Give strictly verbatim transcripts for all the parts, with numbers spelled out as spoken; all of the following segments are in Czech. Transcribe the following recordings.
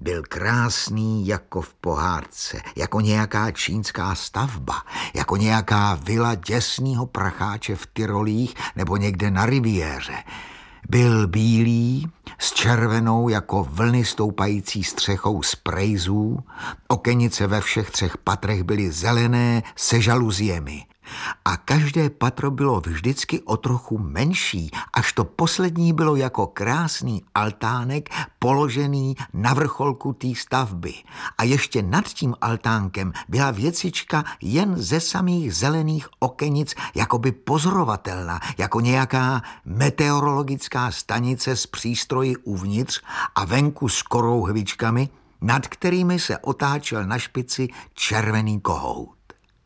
Byl krásný jako v pohádce, jako nějaká čínská stavba, jako nějaká vila děsnýho pracháče v Tyrolích nebo někde na riviéře. Byl bílý, s červenou jako vlny stoupající střechou z prejzů, okenice ve všech třech patrech byly zelené se žaluziemi. A každé patro bylo vždycky o trochu menší, až to poslední bylo jako krásný altánek položený na vrcholku té stavby. A ještě nad tím altánkem byla věcička jen ze samých zelených okenic jakoby pozorovatelná, jako nějaká meteorologická stanice s přístroji uvnitř a venku s korouhvičkami, nad kterými se otáčel na špici červený kohout.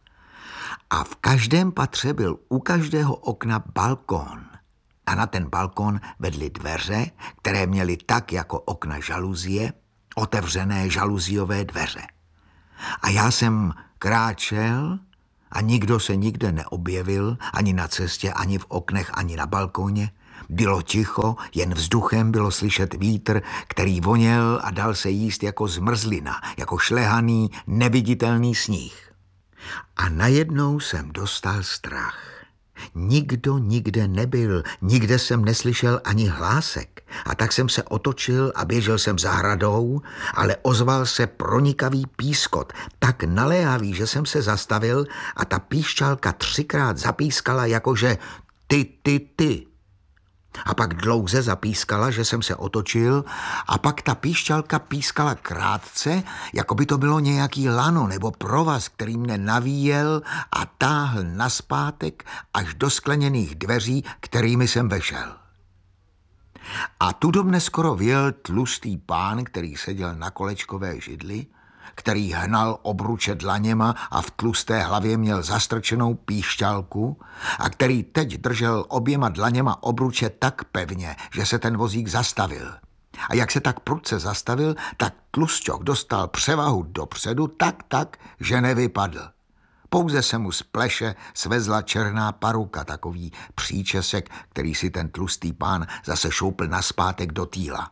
A v každém patře byl u každého okna balkón. A na ten balkón vedly dveře, které měly tak jako okna žaluzie, otevřené žaluziové dveře. A já jsem kráčel a nikdo se nikde neobjevil, ani na cestě, ani v oknech, ani na balkóně. Bylo ticho, jen vzduchem bylo slyšet vítr, který voněl a dal se jíst jako zmrzlina, jako šlehaný, neviditelný sníh. A najednou jsem dostal strach. Nikdo nikde nebyl, nikde jsem neslyšel ani hlásek. A tak jsem se otočil a běžel jsem zahradou, ale ozval se pronikavý pískot, tak naléhavý, že jsem se zastavil a ta píšťalka třikrát zapískala jakože ty, ty, ty. A pak dlouze zapískala, že jsem se otočil, a pak ta píšťalka pískala krátce, jako by to bylo nějaký lano nebo provaz, který mne navíjel a táhl nazpátek až do skleněných dveří, kterými jsem vešel. A tu do mne skoro vjel tlustý pán, který seděl na kolečkové židli, který hnal obruče dlaněma a v tlusté hlavě měl zastrčenou píšťalku a který teď držel oběma dlaněma obruče tak pevně, že se ten vozík zastavil. A jak se tak prudce zastavil, tak tlusťok dostal převahu dopředu tak tak, že nevypadl. Pouze se mu z pleše svezla černá paruka, takový příčesek, který si ten tlustý pán zase šoupl nazpátek do týla.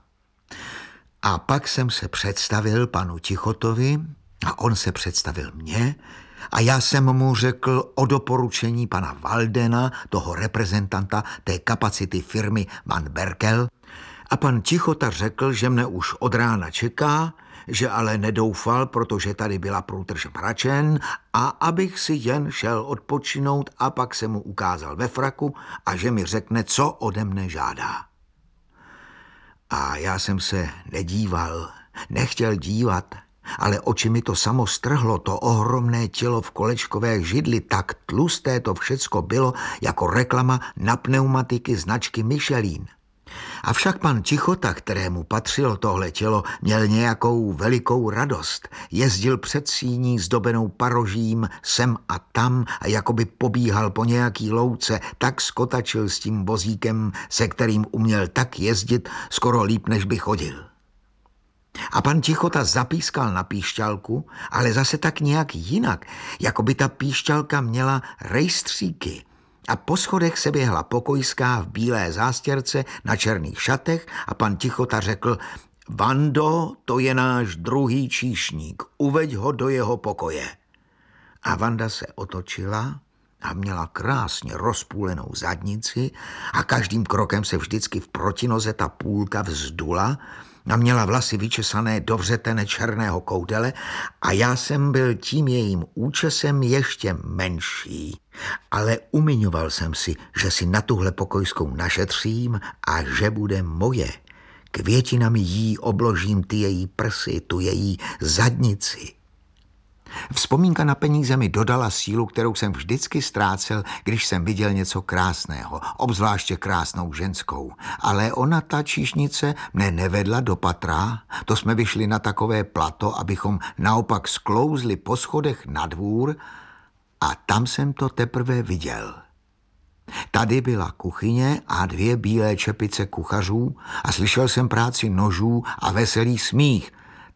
A pak jsem se představil panu Tichotovi a on se představil mně a já jsem mu řekl o doporučení pana Waldena, toho reprezentanta té kapacity firmy Van Berkel, a pan Tichota řekl, že mne už od rána čeká, že ale nedoufal, protože tady byla průtrž mračen a abych si jen šel odpočinout a pak se mu ukázal ve fraku a že mi řekne, co ode mne žádá. A já jsem se nedíval, nechtěl dívat, ale oči mi to samo strhlo, to ohromné tělo v kolečkové židli, tak tlusté to všecko bylo jako reklama na pneumatiky značky Michelin. Avšak pan Tichota, kterému patřilo tohle tělo, měl nějakou velikou radost. Jezdil před síní zdobenou parožím sem a tam a jakoby pobíhal po nějaký louce, tak skotačil s tím vozíkem, se kterým uměl tak jezdit, skoro líp, než by chodil. A pan Tichota zapískal na píšťalku, ale zase tak nějak jinak, jako by ta píšťalka měla rejstříky. A po schodech se běhla pokojská v bílé zástěrce na černých šatech a pan Tichota řekl: Vando, to je náš druhý číšník, uveď ho do jeho pokoje. A Vanda se otočila a měla krásně rozpůlenou zadnici a každým krokem se vždycky v protinoze ta půlka vzdula a měla vlasy vyčesané do vřetene černého koudele a já jsem byl tím jejím účesem ještě menší. Ale umiňoval jsem si, že si na tuhle pokojskou našetřím a že bude moje. Květinami jí obložím ty její prsy, tu její zadnici. Vzpomínka na peníze mi dodala sílu, kterou jsem vždycky ztrácel, když jsem viděl něco krásného, obzvláště krásnou ženskou. Ale ona, ta číšnice, mne nevedla do patra, to jsme vyšli na takové plato, abychom naopak sklouzli po schodech na dvůr a tam jsem to teprve viděl. Tady byla kuchyně a dvě bílé čepice kuchařů a slyšel jsem práci nožů a veselý smích.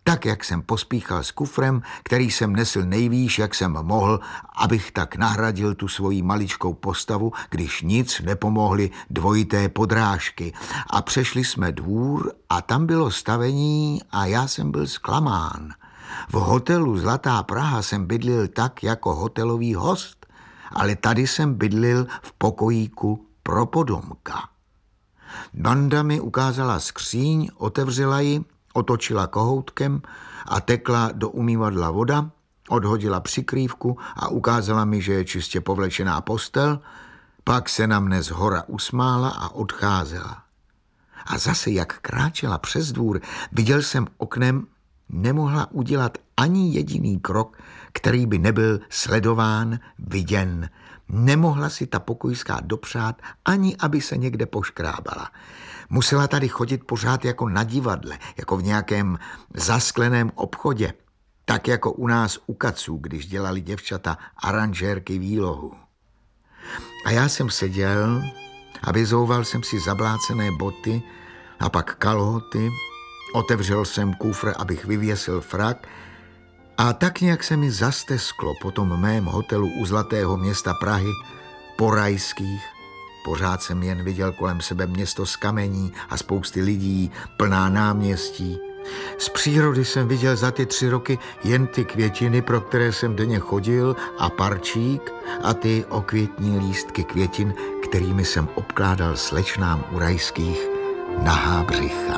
Tak, jak jsem pospíchal s kufrem, který jsem nesl nejvýš, jak jsem mohl, abych tak nahradil tu svoji maličkou postavu, když nic nepomohly dvojité podrážky. A přešli jsme dvůr a tam bylo stavení a já jsem byl zklamán. V hotelu Zlatá Praha jsem bydlil tak jako hotelový host, ale tady jsem bydlil v pokojíku pro podomka. Banda mi ukázala skříň, otevřela ji, otočila kohoutkem a tekla do umývadla voda, odhodila přikrývku a ukázala mi, že je čistě povlečená postel, pak se na mne zhora usmála a odcházela. A zase, jak kráčela přes dvůr, viděl jsem oknem, nemohla udělat ani jediný krok, který by nebyl sledován, viděn. Nemohla si ta pokojská dopřát, ani aby se někde poškrábala. Musela tady chodit pořád jako na divadle, jako v nějakém zaskleném obchodě, tak jako u nás u kaců, když dělali děvčata aranžérky výlohu. A já jsem seděl a vyzouval jsem si zablácené boty a pak kalhoty, otevřel jsem kufr, abych vyvěsil frak a tak nějak se mi zastesklo po tom mém hotelu u Zlatého Města Prahy, po rajských. Pořád jsem jen viděl kolem sebe město z kamení a spousty lidí, plná náměstí. Z přírody jsem viděl za ty tři roky jen ty květiny, pro které jsem denně chodil, a parčík a ty okvětní lístky květin, kterými jsem obkládal slečnám u rajských nahá břicha.